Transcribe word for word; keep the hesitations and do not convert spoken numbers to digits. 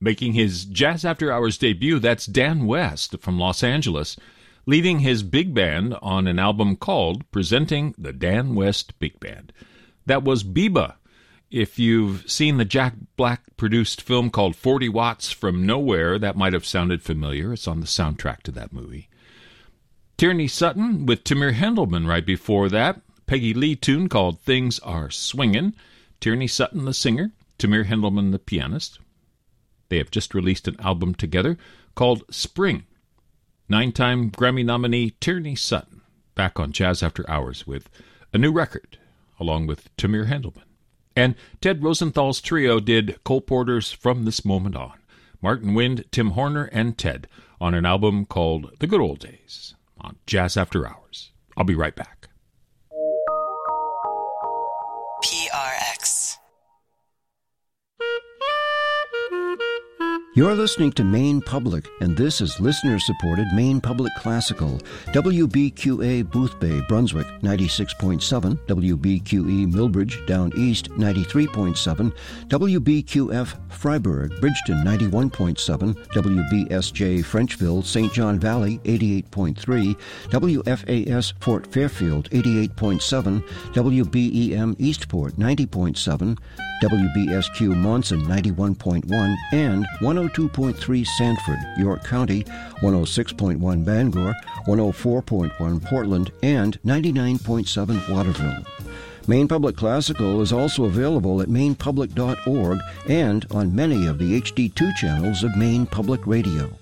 Making his Jazz After Hours debut, that's Dan West from Los Angeles, leading his big band on an album called Presenting the Dan West Big Band. That was Biba. If you've seen the Jack Black-produced film called forty Watts from Nowhere, that might have sounded familiar. It's on the soundtrack to that movie. Tierney Sutton with Tamir Hendelman right before that. Peggy Lee tune called Things Are Swingin'. Tierney Sutton, the singer. Tamir Hendelman, the pianist. They have just released an album together called Spring. Nine-time Grammy nominee Tierney Sutton back on Jazz After Hours with a new record, along with Tamir Hendelman. And Ted Rosenthal's trio did Cole Porter's From This Moment On. Martin Wind, Tim Horner, and Ted on an album called The Good Old Days on Jazz After Hours. I'll be right back. P R X. You're listening to Maine Public, and this is listener-supported Maine Public Classical. W B Q A Boothbay, Brunswick, ninety-six point seven. W B Q E Millbridge, Down East, ninety-three point seven. W B Q F Freiburg, Bridgeton, ninety-one point seven. W B S J Frenchville, Saint John Valley, eighty-eight point three. W F A S Fort Fairfield, eighty-eight point seven. W B E M Eastport, ninety point seven. W B S Q Monson, ninety-one point one, and one oh two point three Sanford, York County, one oh six point one Bangor, one oh four point one Portland, and ninety-nine point seven Waterville. Maine Public Classical is also available at maine public dot org and on many of the H D two channels of Maine Public Radio.